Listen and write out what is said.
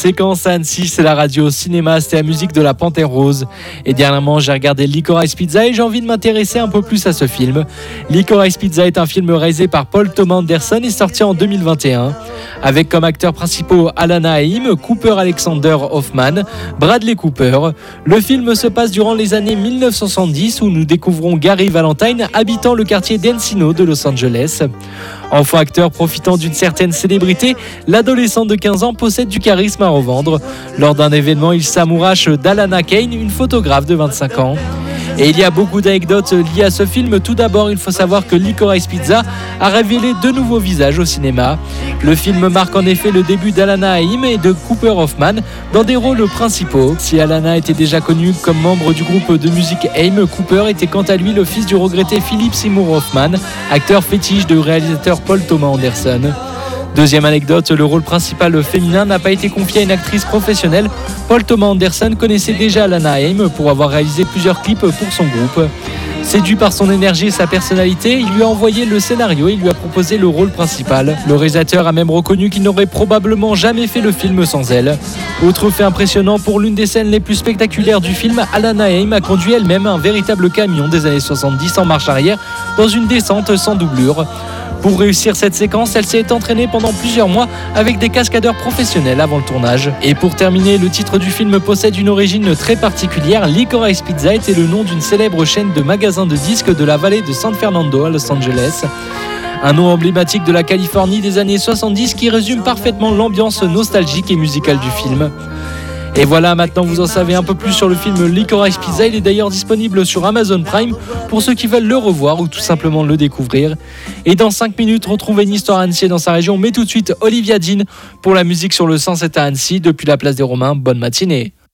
Séquence à Annecy, c'est la radio, cinéma, c'était la musique de la Panthère Rose. Et dernièrement, j'ai regardé Licorice Pizza et j'ai envie de m'intéresser un peu plus à ce film. Licorice Pizza est un film réalisé par Paul Thomas Anderson et sorti en 2021. Avec comme acteurs principaux Alana Haim, Cooper Alexander Hoffman, Bradley Cooper. Le film se passe durant les années 1970 où nous découvrons Gary Valentine habitant le quartier d'Encino de Los Angeles. Enfant acteur profitant d'une certaine célébrité, l'adolescent de 15 ans possède du charisme à revendre. Lors d'un événement, il s'amourache d'Alana Kane, une photographe de 25 ans. Et il y a beaucoup d'anecdotes liées à ce film. Tout d'abord, il faut savoir que Licorice Pizza a révélé deux nouveaux visages au cinéma. Le film marque en effet le début d'Alana Haim et de Cooper Hoffman dans des rôles principaux. Si Alana était déjà connue comme membre du groupe de musique Haim, Cooper était quant à lui le fils du regretté Philip Seymour Hoffman, acteur fétiche du réalisateur Paul Thomas Anderson. Deuxième anecdote, le rôle principal féminin n'a pas été confié à une actrice professionnelle. Paul Thomas Anderson connaissait déjà Alana Haim pour avoir réalisé plusieurs clips pour son groupe. Séduit par son énergie et sa personnalité, il lui a envoyé le scénario et il lui a proposé le rôle principal. Le réalisateur a même reconnu qu'il n'aurait probablement jamais fait le film sans elle. Autre fait impressionnant, pour l'une des scènes les plus spectaculaires du film, Alana Haim a conduit elle-même un véritable camion des années 70 en marche arrière dans une descente sans doublure. Pour réussir cette séquence, elle s'est entraînée pendant plusieurs mois avec des cascadeurs professionnels avant le tournage. Et pour terminer, le titre du film possède une origine très particulière. Licorice Pizza était le nom d'une célèbre chaîne de magasins de disques de la vallée de San Fernando à Los Angeles. Un nom emblématique de la Californie des années 70 qui résume parfaitement l'ambiance nostalgique et musicale du film. Et voilà, maintenant vous en savez un peu plus sur le film Licorice Pizza. Il est d'ailleurs disponible sur Amazon Prime pour ceux qui veulent le revoir ou tout simplement le découvrir. Et dans 5 minutes, retrouvez une histoire à Annecy dans sa région. Mais tout de suite, Olivia Dean pour la musique sur le 107 à Annecy depuis la place des Romains. Bonne matinée.